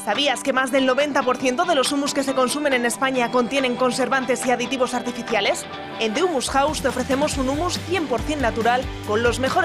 ¿Sabías que más del 90% de los humus que se consumen en España contienen conservantes y aditivos artificiales? En The Humus House te ofrecemos un humus 100% natural con los mejores